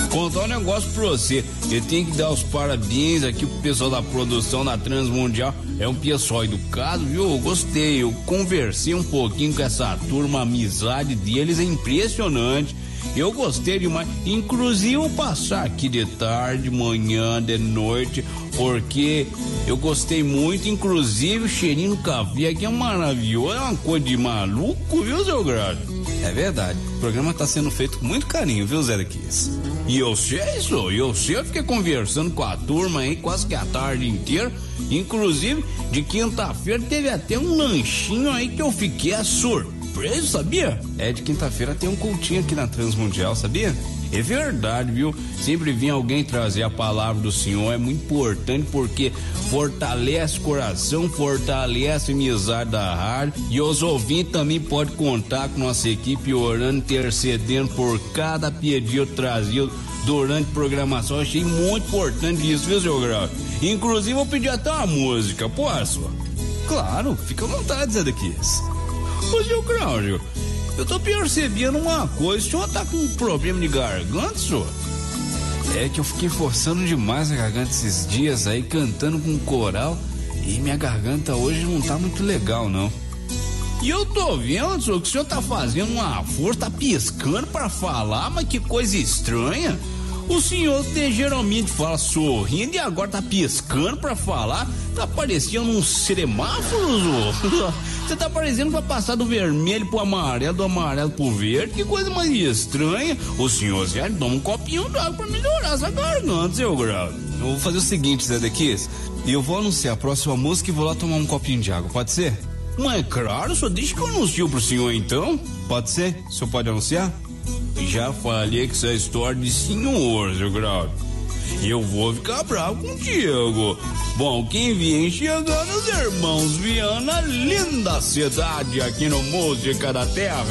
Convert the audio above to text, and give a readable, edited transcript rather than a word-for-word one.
Contar um negócio pra você. Eu tenho que dar os parabéns aqui pro pessoal da produção da Transmundial. É um pessoal educado, viu? Eu gostei. Eu conversei um pouquinho com essa turma, a amizade deles é impressionante. Eu gostei demais. Inclusive, eu vou passar aqui de tarde, manhã, de noite, porque eu gostei muito. Inclusive, o cheirinho do café aqui é maravilhoso. É uma coisa de maluco, viu, seu Grado? É verdade. O programa tá sendo feito com muito carinho, viu, Zé Daquis? E eu fiquei conversando com a turma aí quase que a tarde inteira. Inclusive, de quinta-feira teve até um lanchinho aí que eu fiquei surpreso, sabia? De quinta-feira tem um cultinho aqui na Transmundial, sabia? É verdade, viu? Sempre vem alguém trazer a palavra do Senhor, é muito importante porque fortalece o coração, fortalece a amizade da rádio, e os ouvintes também podem contar com nossa equipe orando, intercedendo por cada pedido trazido durante a programação. Eu achei muito importante isso, viu, seu Grau? Inclusive, vou pedir até uma música, posso? Claro, fica à vontade, Zé Daquis. Ô, seu Cláudio, eu tô percebendo uma coisa, o senhor tá com um problema de garganta, senhor? É que eu fiquei forçando demais a garganta esses dias aí, cantando com coral, e minha garganta hoje não tá muito legal, não. E eu tô vendo, senhor, que o senhor tá fazendo uma força, tá piscando pra falar, mas que coisa estranha. O senhor geralmente fala sorrindo e agora tá piscando pra falar. Tá parecendo um semáforo, senhor. Você tá parecendo pra passar do vermelho pro amarelo, do amarelo pro verde. Que coisa mais estranha. O senhor já toma um copinho d'água pra melhorar essa garganta, seu Grau. Eu vou fazer o seguinte, Zé Daquis. Eu vou anunciar a próxima música e vou lá tomar um copinho de água, pode ser? Mas claro, só deixa que eu anuncio pro senhor então. Pode ser? O senhor pode anunciar? Já falei que essa história de senhor, seu Grau. E eu vou ficar bravo contigo. Bom, quem vem chegando, os irmãos Viana, linda cidade aqui no Música da Terra.